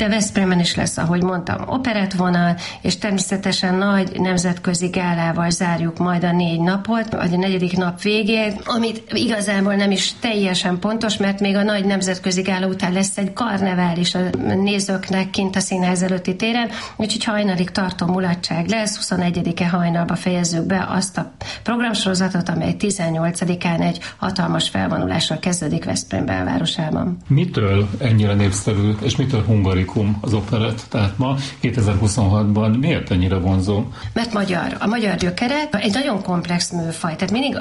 De Veszprémben is lesz, ahogy mondtam, operettvonal, és természetesen nagy nemzetközi gálával zárjuk majd a 4 napot, vagy a 4. nap végén, amit igazából nem is teljesen pontos, mert még a nagy nemzetközi gála után lesz egy karnevál is a nézőknek kint a színház előtti téren, úgyhogy hajnalig tartó mulatság lesz, 21-e hajnalba fejezzük be azt a programsorozatot, amely 18-án egy hatalmas felvonulással kezdődik Veszprém belvárosában. Mitől ennyire népszerű, és mitől hungarikum az operett? Tehát ma 2026-ban miért ennyire vonzó? Mert magyar. A magyar gyökere egy nagyon komplex műfaj. Tehát mindig,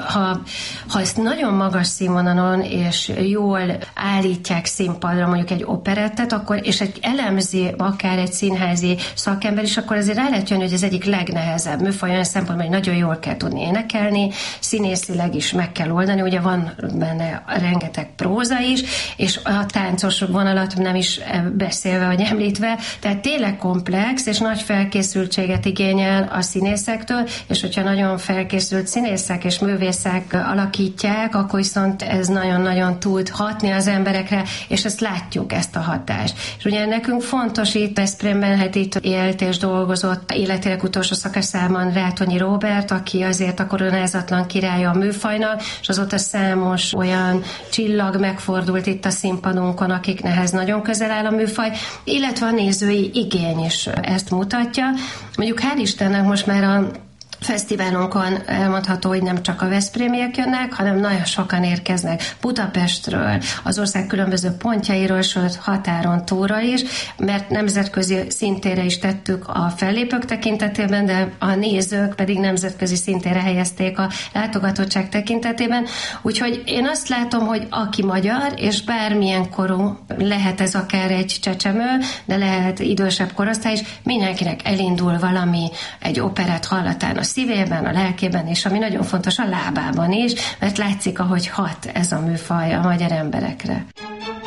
ha ezt nagyon magas színvonalon és jól állítják színpadra mondjuk egy operettet, akkor, és egy elemzi akár egy színházi szakember is, akkor azért rá lehet jönni, hogy ez egyik legnehezebb műfaj olyan szempontból, hogy nagyon jól kell tudni énekelni, színészileg is meg kell oldani, ugye van benne rengeteg próza is, és a táncos vonalat nem is beszélve vagy említve, tehát tényleg komplex és nagy felkészültséget igényel a színészektől, és hogyha nagyon felkészült színészek és művészek alakítják, akkor viszont ez nagyon-nagyon tud hatni az emberekre, és ezt látjuk, ezt a hatást. És ugye nekünk fontos itt Veszprémben, hát itt élt és dolgozott életének utolsó szakaszában Rátonyi Róbert, aki azért a koronázatlan királya a műfajnak, és azóta számos olyan csillag megfordult itt a színpadunkon, akiknehez nagyon közel áll a műfaj, illetve a nézői igény is ezt mutatja. Mondjuk hál' Istennek most már a fesztiválunkon elmondható, hogy nem csak a veszprémiek jönnek, hanem nagyon sokan érkeznek Budapestről, az ország különböző pontjairól, sőt határon túlra is, mert nemzetközi szintére is tettük a fellépők tekintetében, de a nézők pedig nemzetközi szintére helyezték a látogatottság tekintetében. Úgyhogy én azt látom, hogy aki magyar, és bármilyen korú, lehet ez akár egy csecsemő, de lehet idősebb korosztály is, mindenkinek elindul valami, egy operett hallatán a szívében, a lelkében, és ami nagyon fontos, a lábában is, mert látszik, ahogy hat ez a műfaj a magyar emberekre.